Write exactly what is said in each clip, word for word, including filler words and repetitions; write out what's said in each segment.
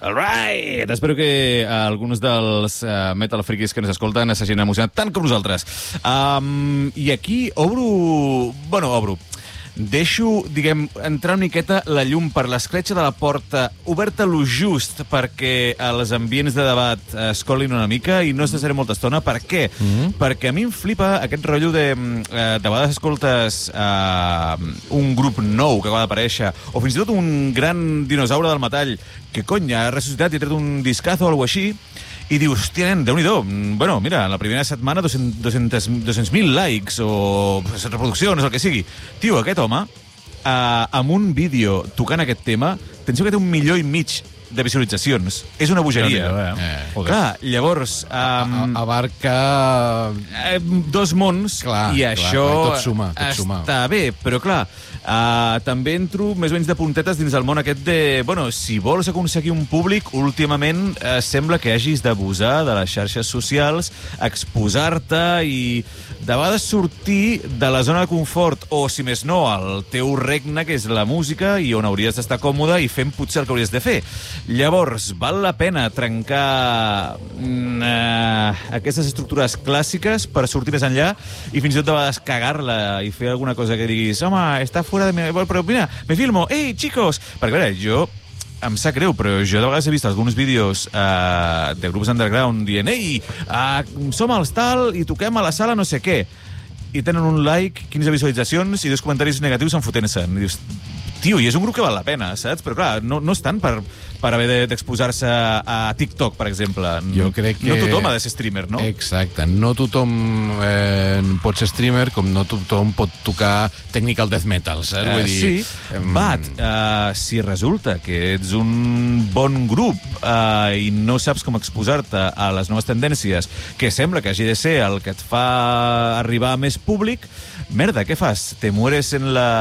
All right! Espero que alguns dels uh, metal freakies que ens escolten s'hagin emocionat tant com nosaltres. Um, I aquí obro... Bueno, obro. Deixo, diguem, entrar una miqueta la llum per l'escletxa de la porta oberta lo just perquè els ambients de debat es colin una mica i no estaré molta estona. Per què? Mm-hmm. Perquè a mi em flipa aquest rotllo de... Eh, de vegades escoltes eh, un grup nou que acaba d'aparèixer o fins i tot un gran dinosaure del metall que, cony, ha ressuscitat i ha tret un discazo o alguna així i dius, hòstia, nen, déu-n'hi-do. Bueno, mira, en la primera setmana dos-cents mil likes o reproduccions, el que sigui. Tio, aquest home, eh, amb un vídeo tocant aquest tema, penso que té un milió i mig de visualitzacions. És una bogeria. Eh? Eh. Clar, llavors... Um, abarca... Eh, dos mons, clar, i clar, això clar, tot suma, tot suma. Està bé, però clar, uh, també entro més o menys de puntetes dins el món aquest de... Bueno, si vols aconseguir un públic, últimament uh, sembla que hagis d'abusar de les xarxes socials, exposar-te i de vegades sortir de la zona de confort o, si més no, el teu regne, que és la música, i on hauries d'estar còmode i fent potser el que hauries de fer. Llavors, val la pena trencar mm, uh, aquestes estructures clàssiques per sortir més enllà i fins i tot de vegades cagar-la i fer alguna cosa que diguis, home, està fora de mi... Però mira, me filmo, ei, chicos! Perquè, a veure, jo... Em sap greu, però jo de vegades he vist alguns vídeos uh, de grups underground dient ei, uh, som els tal i toquem a la sala no sé què. I tenen un like, quinze visualitzacions i dos comentaris negatius enfotent-se'n. I dius, tio, i és un grup que val la pena, saps? Però clar, no, no és tant per, per haver d'exposar-se a TikTok, per exemple. Jo crec que... No tothom ha de ser streamer, no? Exacte. No tothom eh, pot ser streamer, com no tothom pot tocar technical death metal, saps? Uh, Vull dir, sí, um... but, uh, si resulta que ets un bon grup uh, i no saps com exposar-te a les noves tendències, que sembla que hagi de ser el que et fa arribar a més públic, merda, què fas? Te mueres en la...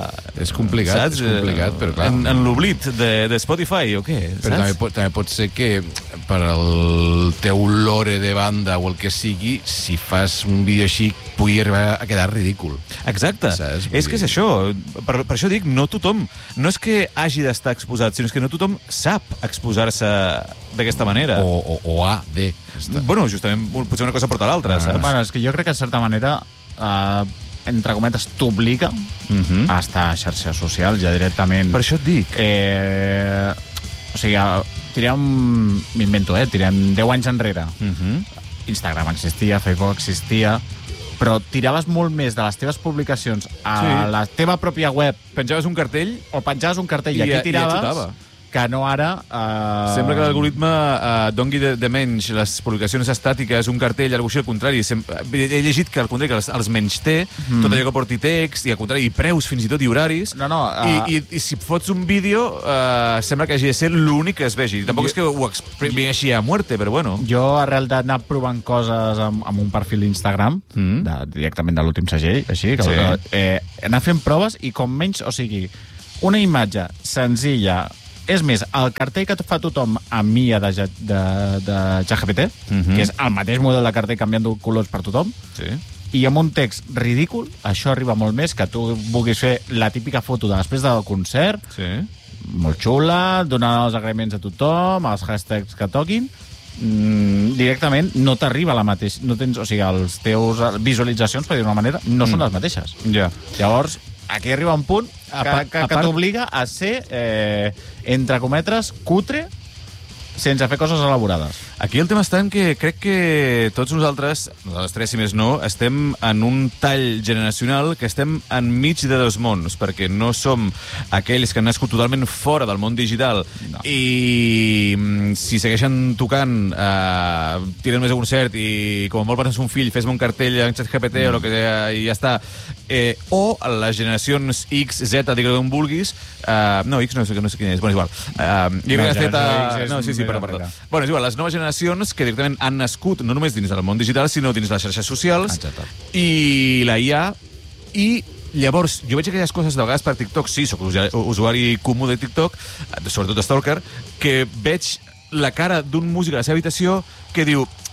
És complicat, saps? és complicat, però clar... En, en l'oblit de, de Spotify, o què? Però també pot, també pot ser que per el teu lore de banda o el que sigui, si fas un vídeo així, pugui arribar a quedar ridícul. Exacte. Saps? És que és això. Per, per això dic, no tothom... No és que hagi d'estar exposat, sinó que no tothom sap exposar-se d'aquesta manera. O, o, o ha de. Bueno, justament, potser una cosa porta a l'altra, ah. saps? Bueno, és que jo crec que, en certa manera, eh, entre cometes, t'obliga uh-huh. a estar a xarxes socials ja directament. Per això et dic. Eh, o sigui, tirem... M'invento, eh? Tirem deu anys enrere. Uh-huh. Instagram existia, Facebook existia, però tiraves molt més de les teves publicacions a sí. la teva pròpia web. Penjaves un cartell o penjaves un cartell i, i aquí tiraves... I que no ara... Uh... Sembla que l'algoritme uh, dongui de, de menys les publicacions estàtiques, un cartell, alguna cosa al contrari. Sem he llegit que al contrari que els, els menys té, mm. tot allò que porti text, i al contrari, i preus fins i tot, i horaris. No, no, uh... I, i, I si fots un vídeo, uh, sembla que hagi de ser l'únic que es vegi. Tampoc jo... és que ho exprimi així a muerte, però bueno. Jo, arrel d'anar provant coses amb, amb un perfil d'Instagram, mm. de, directament de l'últim segell, així, que, sí. eh, anar fent proves i com menys, o sigui, una imatge senzilla. És més, el cartell que fa tothom a Mia de, de, de ChatGPT, uh-huh. que és el mateix model de cartell canviant colors per tothom, sí. i amb un text ridícul, això arriba molt més que tu vulguis fer la típica foto de després del concert, sí. molt xula, donant els agraïments a tothom, els hashtags que toquin, mm, directament no t'arriba la mateixa... No tens, o sigui, els teus visualitzacions, per dir-ho d'una manera, no mm. són les mateixes. Ja. Llavors, aquí arriba un punt que, que, que t'obliga a ser, eh, entre cometres, cutre, sense fer coses elaborades. Aquí el tema està en que crec que tots nosaltres, nosaltres tres, si més no, estem en un tall generacional que estem enmig de dos mons, perquè no som aquells que han nascut totalment fora del món digital no. i si segueixen tocant, eh, tiren més a concert i com a molt passes un fill, fes-me un cartell en ChatGPT mm. o el que sea, i ja està. Eh, o les generacions X, Z, digue-li on vulguis, eh, no, X no sé, no sé quina és, bueno, és igual. Eh, jo crec que Z... No, sí, sí, perdó, perdó. Bueno, és igual, les noves generacions que directament han nascut no només dins del món digital, sinó dins les xarxes socials exacte. I la I A, i llavors jo veig aquelles coses de vegades per TikTok, sí, soc usuari comú de TikTok, sobretot de Stalker, que veig la cara d'un músic a la seva habitació que diu,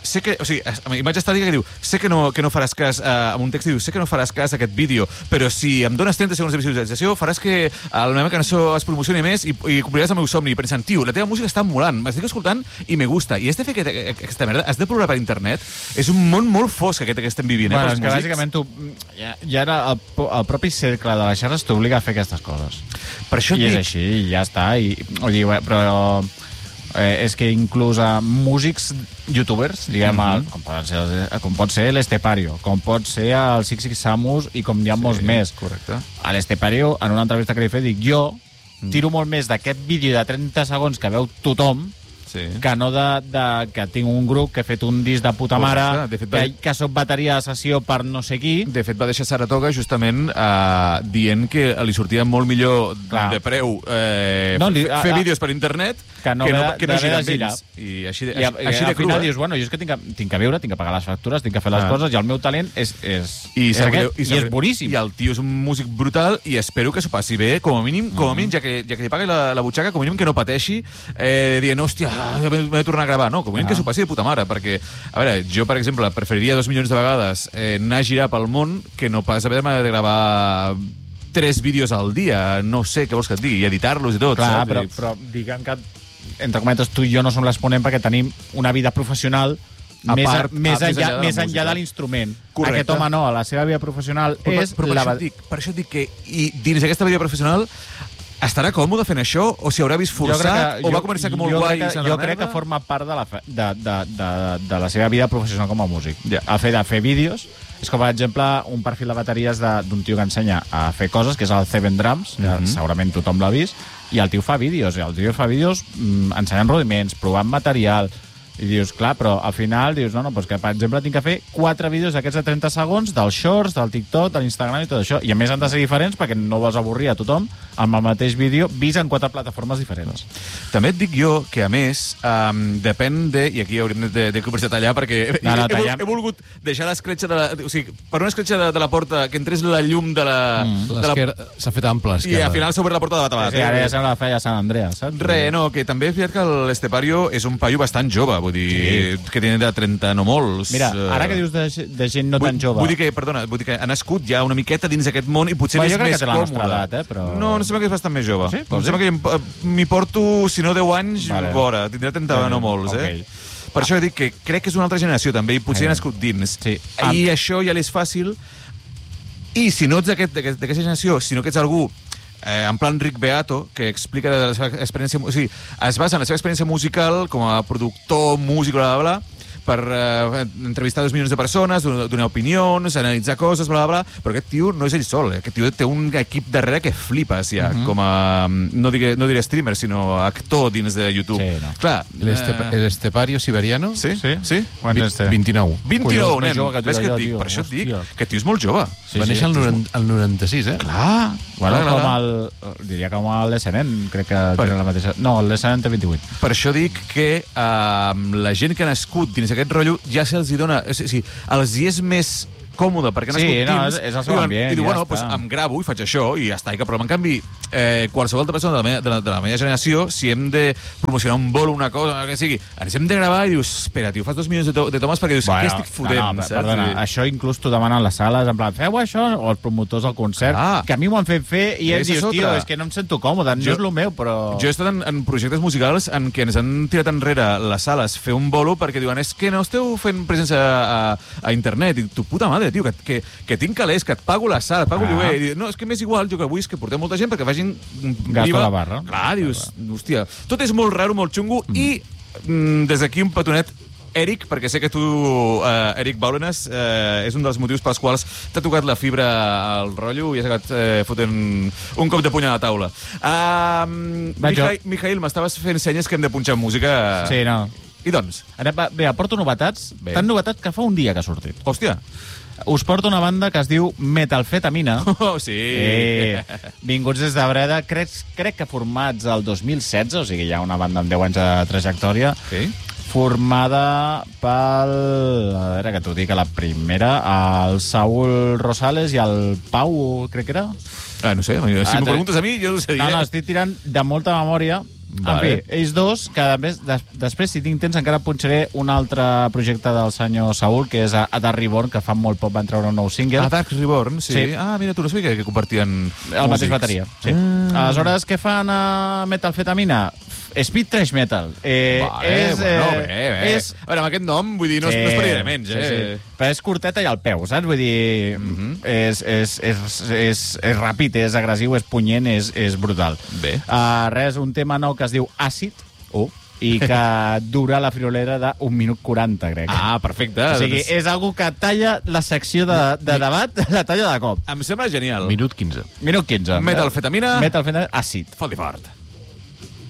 sé que... O sigui, imatge estàtica que diu, sé que no, que no faràs cas, eh, amb un text diu, sé que no faràs cas a aquest vídeo, però si em dones trenta segons de visualització, faràs que la meva cançó es promocioni més i, i compliràs el meu somni. I pensant, tio, la teva música està molant, m'estic escoltant i me gusta. I has de fer aquest, aquesta merda, has de provar per internet. És un món molt fosc aquest que estem vivint, eh, bueno, pels és que músics. bàsicament tu, ja, ja era el, el propi cercle de les xarxes t'obliga a fer aquestes coses. Per això I et és dic... així, i ja està. I, o dir, però eh, és que inclús a músics youtubers, diguem, mm-hmm. el, com, pot ser, com pot ser l'Estepario, com pot ser el Six Six Samus i com n'hi ha sí, molts més. Correcte. A l'Estepario, en una entrevista que li he fet, dic, jo mm. tiro molt més d'aquest vídeo de trenta segons que veu tothom sí. que no de, de que tinc un grup que he fet un disc de puta mare, de fet, que, va... que soc bateria de sessió per no sé qui. De fet, va deixar Saratoga justament eh, dient que li sortia molt millor Clar. de preu eh, no, li, fer, fer vídeos per internet que no, que no, que no girar amb ells. I així de, I, així, i, així i de al cru, final eh? dius, bueno, jo és que tinc que, tinc que viure, tinc que pagar les factures, tinc que fer les ah. coses, i el meu talent és, és, I, és, aquest, i, i és boníssim. I el tio és un músic brutal i espero que s'ho passi bé, com a mínim, com a mínim ja, que, ja que li pagui la, la butxaca, com a mínim que no pateixi eh, dient, hòstia, m'he de tornar a gravar. No, com a mínim ah. que s'ho passi de puta mare, perquè, a veure, jo, per exemple, preferiria dos milions de vegades eh, anar a girar pel món que no pas haver-me de gravar tres vídeos al dia, no sé què vols que et digui, i editar-los i tot. Clar, saps? però, però diguem que entre cometes, tu i jo no som l'exponent perquè tenim una vida professional a més, part, a, més, a, enllà, més enllà de l'instrument. Aquest home no, la seva vida professional però, és... Però per, la... això dic, per això et dic que i dins d'aquesta vida professional estarà còmode fent això? O si haurà vist forçat? O jo, va començar com molt jo guai? Crec que, jo crec que forma part de la, de, de, de, de la seva vida professional com a músic. Yeah. El fet de fer vídeos és com, per exemple, un perfil de bateries d'un tio que ensenya a fer coses, que és el Seven Drums, que mm-hmm. segurament tothom l'ha vist, i el tio fa vídeos, i el tio fa vídeos mm, ensenyant rodiments, provant material, i dius, clar, però al final dius, no, no, doncs que, per exemple, tinc que fer quatre vídeos d'aquests de trenta segons, dels shorts, del TikTok, de l'Instagram i tot això, i a més han de ser diferents perquè no vols avorrir a tothom amb el mateix vídeo vist en quatre plataformes diferents. També et dic jo que, a més, um, depèn de... I aquí hauríem de, de començar a tallar perquè no, no, he, he, he volgut deixar l'escletxa de la... O sigui, per una escletxa de, de la porta que entrés la llum de la... Mm. L'esquerra s'ha fet ample, I al final s'ha obert la porta de la tabac. Sí, ara ja sembla la feia Sant Andreas, saps? Re, no, que també és veritat que l'Estepario és un paio bastant jove, vull dir, sí. que tiene de trenta no molts. Mira, ara que dius de, de gent no vull, tan jove... Vull dir que, perdona, vull dir que ha nascut ja una miqueta dins d'aquest món i potser bueno, és més còmode. Jo crec que té la nostra edat, eh, però... No, no sembla que és bastant més jove. Sí? Em sembla que m'hi porto, si no deu anys, vale. Vora. Tindrà trenta vale. No molts, okay. eh? Per ah. això dic que crec que és una altra generació, també, i potser ha nascut dins. Sí. I ah. això ja li és fàcil. I si no ets d'aquesta generació, si no que ets algú eh, en plan Rick Beato, que explica de la seva experiència... O sigui, es basa en la seva experiència musical com a productor, músic, bla, bla, bla, per eh, entrevistar dos milions de persones, donar opinions, analitzar coses, bla, bla, bla, però aquest tio no és ell sol, eh? Aquest tio té un equip darrere que flipes ja, uh -huh. com a, no diré, no diré streamer, sinó actor dins de YouTube. Sí, no. Clar. L'Estepario Siberiano? Sí? Sí? sí? vint-i-nou. vint-i-nou, nen. Ves que et dic? Per això et dic que el tio és molt jove. Sí, Va néixer el noranta-sis, eh? Clar. Bueno, clar, com el... Diria com l'S N N, crec que per... té la mateixa... No, l'S N N té vint-i-vuit. Per això dic que uh, la gent que ha nascut dins aquest rotllo ja se'ls dona... O sigui, els hi és més còmode, perquè han sí, nascut no, dins... És, és el seu ambient, i diu, ja bueno, està. pues, em gravo i faig això i ja està. I que, però, en canvi, eh, qualsevol altra persona de la, meva, de, la, de la meva generació, si hem de promocionar un bolo, una cosa, que sigui, ens hem de gravar i dius, espera, tio, fas dos milions de, to de tomes perquè dius, bueno, què estic fotent, no, no, saps? Perdona, això inclús t'ho demanen les sales, en plan, feu això, o els promotors del concert, ah, que a mi m'ho han fet fer i ells dius, tio, és que no em sento còmode, no jo, és el meu, però... Jo he estat en, en projectes musicals en què ens han tirat enrere les sales fer un bolo perquè diuen, és que no esteu fent presència a, a, a internet, i tu puta madre, tio, que, que que tinc calés, que et pago la sala, et pago ah. lloguer. I dius, no, és que m'és igual, jo que vull és que portem molta gent perquè facin... Gasto la barra. Clar, dius, hòstia, tot és molt raro, molt xungo, mm. i mm, des d'aquí un petonet, Eric, perquè sé que tu, eh, Eric Baulenas, eh, és un dels motius pels quals t'ha tocat la fibra al rotllo i has acabat eh, fotent un cop de puny a la taula. Uh, Mijail, Mijail, m'estaves fent senyes que hem de punxar música. Sí, no. I doncs? Ara, bé, porto novetats, bé. Tan novetats que fa un dia que ha sortit. Hòstia. Us porto una banda que es diu Metalfetamina. Oh, sí! Eh, vinguts des de Breda, crec, crec que formats el dos mil setze, o sigui, hi ha una banda amb deu anys de trajectòria, okay. formada pel... A veure, que t'ho dic a la primera, el Saúl Rosales i el Pau, crec que era. Ah, no sé, si ah, m'ho preguntes a mi, jo no sé dir. No, no, estic tirant de molta memòria, En fi, ells dos, que a més, des, després, si tinc temps, encara punxaré un altre projecte del senyor Saúl, que és a, a Dark Reborn, que fa molt poc van treure un nou single. A Dark Reborn, sí. Sí. Ah, mira, tu no sabia que, que compartien El mateix músics. bateria. Sí. Mm. Aleshores, què fan a Metalfetamina? Speed Trash Metal. Eh, Vale, és, bueno, eh, bé, bé. És, A veure, amb aquest nom, vull dir, no, sí, no es pararia de menys, eh? Sí, sí. Però és curteta i al peu, saps? Vull dir, mm -hmm. és, és, és, és, és ràpid, és agressiu, és punyent, és, és brutal. Bé. Uh, res, un tema nou que es diu Àcid, oh, i que dura la friolera d'un minut quaranta, crec. Ah, perfecte. O sigui, Doncs és algo que talla la secció de, de debat, la talla de cop. em sembla genial. Minut quinze. Minut quinze. Metalfetamina. Metalfetamina, àcid. Fot-li fort.